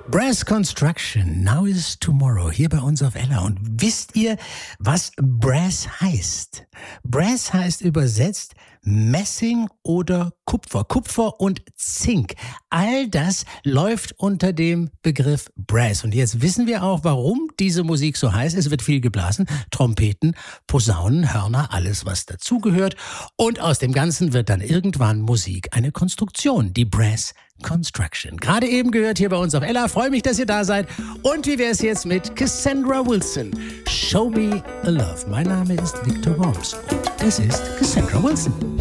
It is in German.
Brass Construction, Now is Tomorrow, hier bei uns auf Ella. Und wisst ihr, was Brass heißt? Brass heißt übersetzt Messing oder Kupfer. Kupfer und Zink. All das läuft unter dem Begriff Brass. Und jetzt wissen wir auch, warum diese Musik so heißt. Es wird viel geblasen. Trompeten, Posaunen, Hörner, alles was dazugehört. Und aus dem Ganzen wird dann irgendwann Musik, eine Konstruktion, die Brass Construction. Gerade eben gehört hier bei uns auf Ella. Freue mich, dass ihr da seid. Und wie wäre es jetzt mit Cassandra Wilson? Show Me a Love. Mein Name ist Victor Worms und das ist Cassandra Wilson.